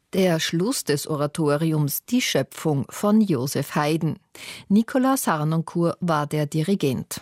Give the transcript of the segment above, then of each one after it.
Der Schluss des Oratoriums Die Schöpfung von Joseph Haydn. Nicolas Harnoncourt war der Dirigent.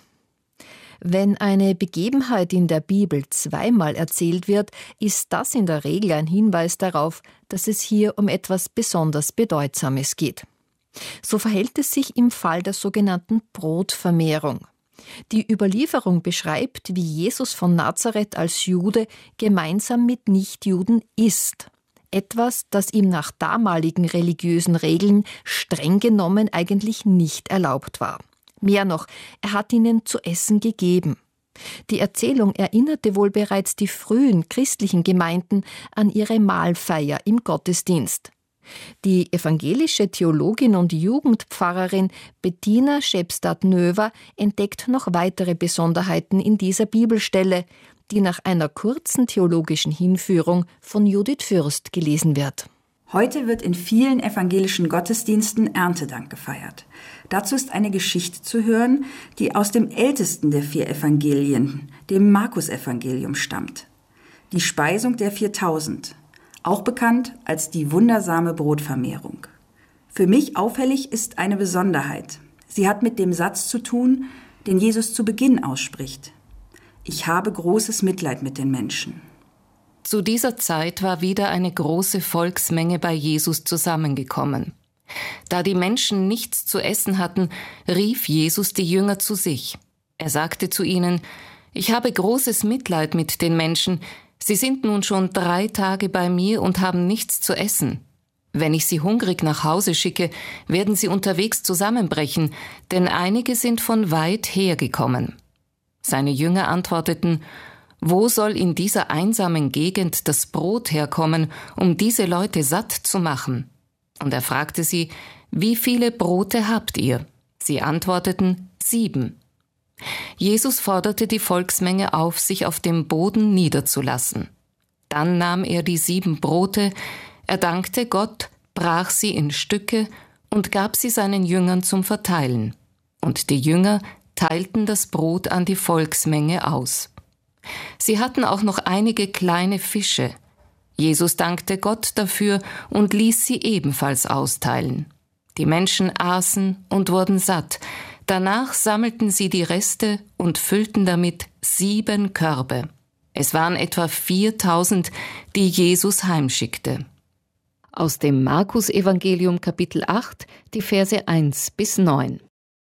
Wenn eine Begebenheit in der Bibel zweimal erzählt wird, ist das in der Regel ein Hinweis darauf, dass es hier um etwas besonders Bedeutsames geht. So verhält es sich im Fall der sogenannten Brotvermehrung. Die Überlieferung beschreibt, wie Jesus von Nazareth als Jude gemeinsam mit Nichtjuden isst. Etwas, das ihm nach damaligen religiösen Regeln streng genommen eigentlich nicht erlaubt war. Mehr noch, er hat ihnen zu essen gegeben. Die Erzählung erinnerte wohl bereits die frühen christlichen Gemeinden an ihre Mahlfeier im Gottesdienst. Die evangelische Theologin und Jugendpfarrerin Bettina Schepstad-Növer entdeckt noch weitere Besonderheiten in dieser Bibelstelle, die nach einer kurzen theologischen Hinführung von Judith Fürst gelesen wird. Heute wird in vielen evangelischen Gottesdiensten Erntedank gefeiert. Dazu ist eine Geschichte zu hören, die aus dem ältesten der 4 Evangelien, dem Markus-Evangelium, stammt. Die Speisung der 4000, auch bekannt als die wundersame Brotvermehrung. Für mich auffällig ist eine Besonderheit. Sie hat mit dem Satz zu tun, den Jesus zu Beginn ausspricht. Ich habe großes Mitleid mit den Menschen. Zu dieser Zeit war wieder eine große Volksmenge bei Jesus zusammengekommen. Da die Menschen nichts zu essen hatten, rief Jesus die Jünger zu sich. Er sagte zu ihnen: Ich habe großes Mitleid mit den Menschen. Sie sind nun schon 3 Tage bei mir und haben nichts zu essen. Wenn ich sie hungrig nach Hause schicke, werden sie unterwegs zusammenbrechen, denn einige sind von weit hergekommen. Seine Jünger antworteten: Wo soll in dieser einsamen Gegend das Brot herkommen, um diese Leute satt zu machen? Und er fragte sie: Wie viele Brote habt ihr? Sie antworteten: 7. Jesus forderte die Volksmenge auf, sich auf dem Boden niederzulassen. Dann nahm er die 7 Brote, er dankte Gott, brach sie in Stücke und gab sie seinen Jüngern zum Verteilen. Und die Jünger teilten das Brot an die Volksmenge aus. Sie hatten auch noch einige kleine Fische. Jesus dankte Gott dafür und ließ sie ebenfalls austeilen. Die Menschen aßen und wurden satt. Danach sammelten sie die Reste und füllten damit 7 Körbe. Es waren etwa 4000, die Jesus heimschickte. Aus dem Markus-Evangelium Kapitel 8, die Verse 1 bis 9.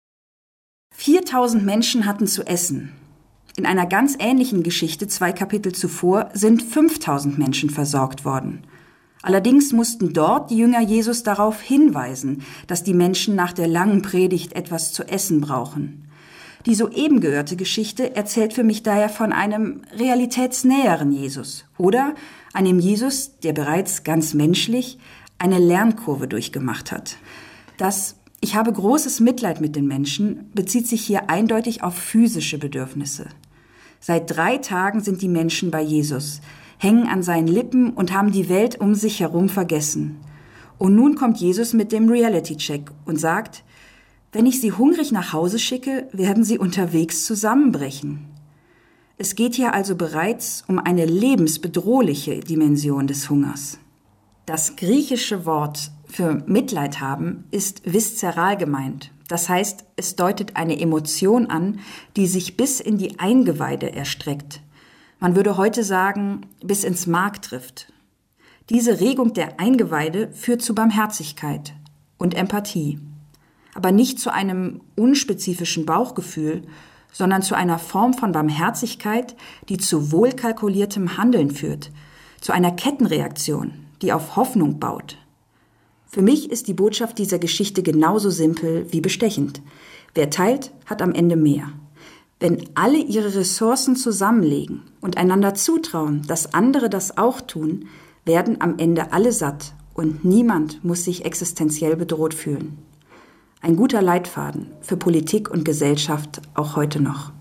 4000 Menschen hatten zu essen. In einer ganz ähnlichen Geschichte 2 Kapitel zuvor sind 5000 Menschen versorgt worden. Allerdings mussten dort die Jünger Jesus darauf hinweisen, dass die Menschen nach der langen Predigt etwas zu essen brauchen. Die soeben gehörte Geschichte erzählt für mich daher von einem realitätsnäheren Jesus oder einem Jesus, der bereits ganz menschlich eine Lernkurve durchgemacht hat. Das Ich habe großes Mitleid mit den Menschen bezieht sich hier eindeutig auf physische Bedürfnisse. Seit 3 Tagen sind die Menschen bei Jesus, hängen an seinen Lippen und haben die Welt um sich herum vergessen. Und nun kommt Jesus mit dem Reality-Check und sagt: Wenn ich sie hungrig nach Hause schicke, werden sie unterwegs zusammenbrechen. Es geht hier also bereits um eine lebensbedrohliche Dimension des Hungers. Das griechische Wort für Mitleid haben ist viszeral gemeint. Das heißt, es deutet eine Emotion an, die sich bis in die Eingeweide erstreckt. Man würde heute sagen, bis ins Mark trifft. Diese Regung der Eingeweide führt zu Barmherzigkeit und Empathie. Aber nicht zu einem unspezifischen Bauchgefühl, sondern zu einer Form von Barmherzigkeit, die zu wohlkalkuliertem Handeln führt, zu einer Kettenreaktion, die auf Hoffnung baut. Für mich ist die Botschaft dieser Geschichte genauso simpel wie bestechend. Wer teilt, hat am Ende mehr. Wenn alle ihre Ressourcen zusammenlegen und einander zutrauen, dass andere das auch tun, werden am Ende alle satt und niemand muss sich existenziell bedroht fühlen. Ein guter Leitfaden für Politik und Gesellschaft auch heute noch.